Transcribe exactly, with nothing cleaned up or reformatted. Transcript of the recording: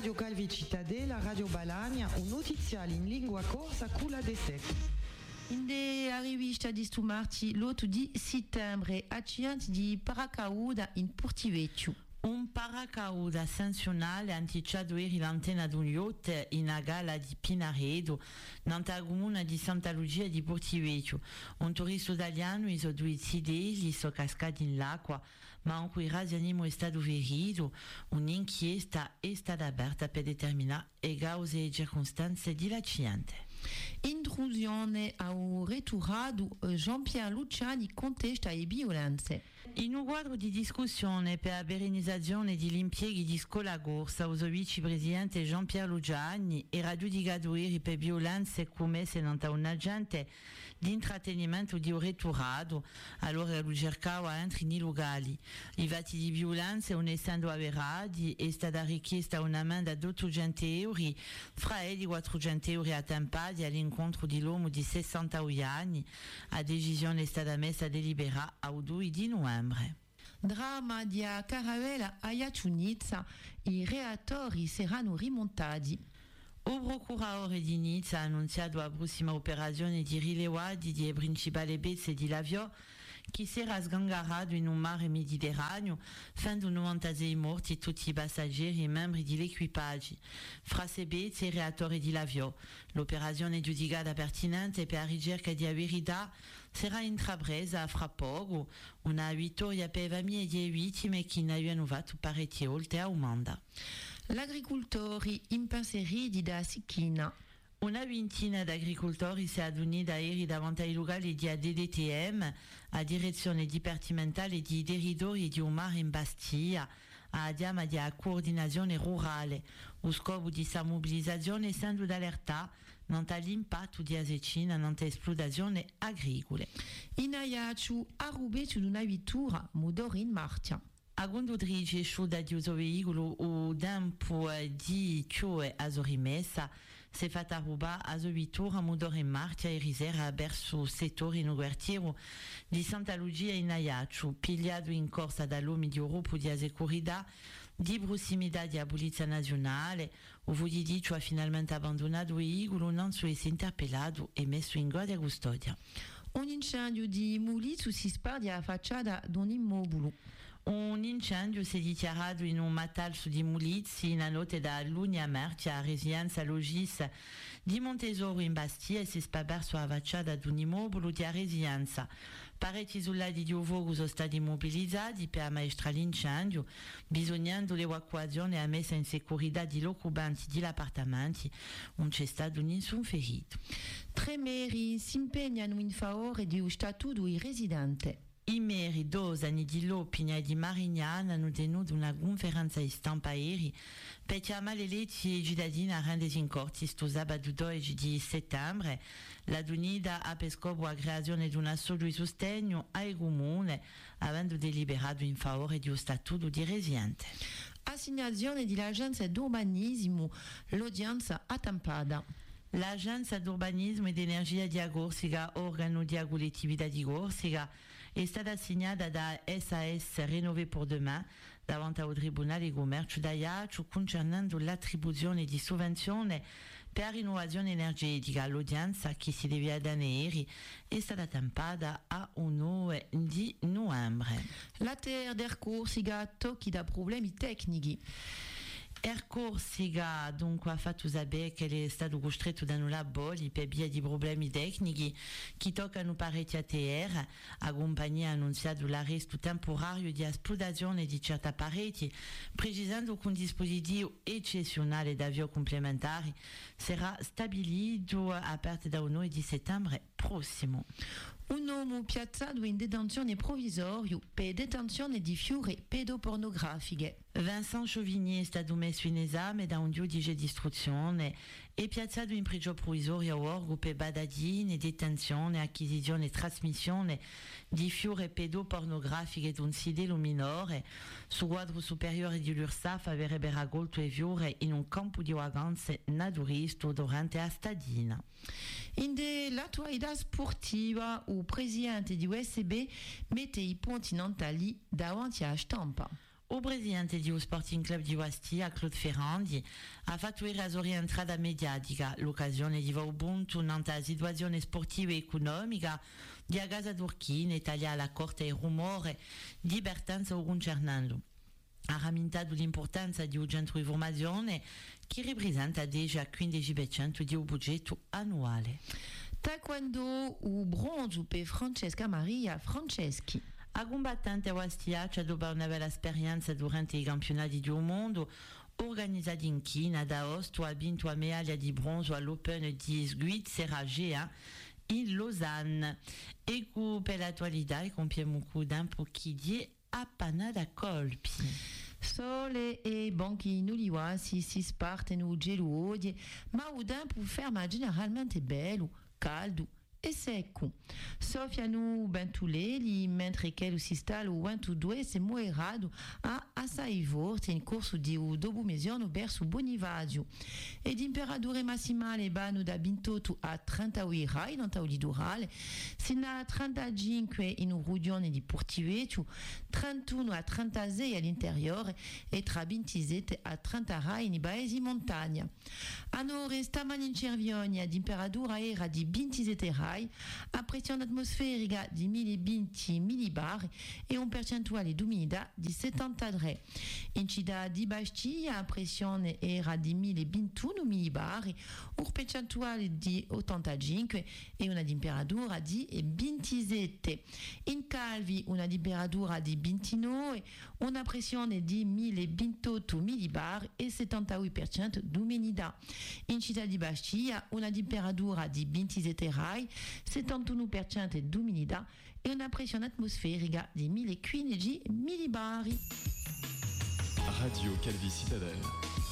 Radio Calvi Cittadella, Radio Balagna, un notiziale in lingua corsa culla de sec. Inde arrivista di stu marti l'otto di settembre a Cianti di Paracauda in Portivecchio. Un paracauda ascensionale anticiato ieri l'antenna d'un yacht in a gala di Pinaredo, nella comune di Santa Lucia di Portivecchio. Un turista italiano iso due zideli so cascati in l'acqua, ma in cui rasianimo è stato ferito. Un'inchiesta è stata aperta per determinare le cause e circostanze di l'accidente. Intrusione a un returato Jean-Pierre Luciani contesta le violenze. In un quadro di discussione per la perenizzazione degli impieghi di scuola corsa, il vicepresidente Jean-Pierre Luciani era giudicato ieri per violenze commesse da un agente di intrattenimento di un returato. Allora lui cercava entri nei locali. I fatti di violenza, non essendo avverati, è stata richiesta un'ammenda di ottocento euro, fra elli quattrocento euro attempati all'incontro di l'uomo di sessantadue anni. La decisione è stata messa a deliberare al due di novembre. Dramma di Caravella a Iaciunizza, i reattori saranno rimontati. Il procuratore di Nizza ha annunciato la prossima operazione di rilevare di principali pezzi di Lavio che sarà sgangarato in un mare Mediterraneo, facendo novantasei morti tutti i passeggeri e membri dell'equipaggio. Fra queste pezzi, il reattore di Lavio. L'operazione giudicata pertinente per la ricerca di verità sarà intrapresa fra poco, una vittoria per le famiglie di vittime che ne hanno fatto parecchie oltre a Umanda. L'agricoltori impensieriti da Sicchina. Una ventina di agricoltori si è unita ieri davanti ai locali di A D D T M, a direzione dipartimentale di territori di un mare in Bastia, a diama di coordinazione rurale. Lo scopo di questa mobilizzazione è stato di allerta l'impatto di Asecina nell'esplotazione agricola. In Aiacciu, a Rubetu di una vittura, mudore in marcia. A conduttrice sciuda di uso veicolo o tempo di cioè a rimessa si è fatta rubare a vittura motore in marcia e risera verso il settore in quartiere di Santa Lucia in Aiacciu, pigliato in corsa dall'uomo di Europa di Asecurità di prossimità di Polizia Nazionale. O Vudidicio ha finalmente abbandonato il veicolo, non si è interpellato e messo in guardia custodia. Un incendio di Mulizzu si sperde alla facciata di un immobile. Un incendio si è dichiarato in un matalso di Mulizzi in notte da lunedì a marzo a residenza Logis di Montesoro in Bastia e si è sparso alla facciata di un immobile di residenza. Parecchi soldati di fuoco sono stati mobilizzati per ammaestrare l'incendio, bisognando l'evacuazione e messa in sicurezza di occupanti degli appartamenti. Non c'è stato nessun ferito. Tre meri si impegnano in favore di un statuto di residente. I meri dos anni di Lopigna e di Marignana hanno tenuto una conferenza di stampa ieri per chiamare le leggi e cittadini a rendersi in corti sto sabato due di settembre. La Dunida ha per scopo la creazione di un assoluto sostegno ai comuni, avendo deliberato in favore di un statuto di residente. Assegnazione dell'agenzia d'urbanismo, l'udienza attempata. L'Agenzia d'Urbanismo e d'Energia di Corsica, organo di collettività di Corsica, è stata assegnata da S A S Rénové pour Demain davanti al Tribunale di Commercio d'Aiaccio concernendo l'attribuzione di sovvenzione per la rinnovazione energetica. L'udienza, che si devia da ieri, è stata tempata a nove di novembre. La Terre der Corsica tocchi da problemi tecnici. Air Corsica dunque ha fatto sapere che è stato costretto ad annullare voli per via di problemi tecnici che toccano parecchie terre. La compagnia ha annunciato l'arresto temporaneo di esplotazione di certi apparecchi, precisando che un dispositivo eccezionale di avvio complementari sarà stabilito a partire da nove di settembre prossimo. Un uomo piazzato in detenzione provvisoria per detenzione di fiure pedopornografiche. Vincent Chauvigny è stato messo in esame da un giudice di istruzione e piazzato in prigione provvisoria a Orgo per badadine, detenzione, acquisizione e trasmissione di fiure pedopornografiche di un sidelo minore. Su quadro superiore di l'Ursaf avrebbe raccolto le fiure in un campo di vacanze naturalistico durante la stadina. In dell'attualità sportiva, il presidente di U S B mette i punti mentali davanti alla stampa. O presidente di o Sporting Club di Ostia, Claude Ferrandi, ha fatto la sua rientrata mediatica, l'occasione di va ubuntu nella situazione sportiva e economica di a casa turchina, Italia alla corte e rumore di Bertanza concernando. Ha rammentato l'importanza di un centro di formazione che rappresenta già quindici per cento di un budget annuale. Taekwondo o bronzo per Francesca Maria Franceschi. A combattente Ostia dopo una bella esperienza durante i campionati del mondo organizzati in Cina, da Ostia ha vinto la medaglia di bronzo all'Open di Svizzera G A in Lausanne. E per l'attualità compiamo un po' di appena da colpi. Sole e banchi nuliwasi si spartano geluodi, ma o tempo ferma generalmente bello, caldo e secco. Soffiano ventuleli, mentre che lo si sta lo ventidue se moerado a assai forte in corso di o dopo mesiano verso Bonivadio. E di temperature massimale vanno da ventotto a trentadue rai in tau litorale, sino a trentacinque in Rudione di Portivetto, trentuno a trentasei all'interiore e tra ventisette a trenta rai in paesi montagna. A nord stamani in Cervionia, temperatura era di ventisette rai, a pressione atmosferica di millevinti millibar e un percentuale di umidità di settantatré. In città di Bastia a pressione era di milleventuno millibar, un percentuale di ottantacinque e una temperatura di ventisette. In Calvi una temperatura di ventinove, una pressione di milleventotto millibar e settantadue per cento di umidità. In città di Bastia una temperatura di ventisette rai, settantuno per cento di umidità e una pressione atmosferica di millequindici millibari. Radio Calvi Citadelle.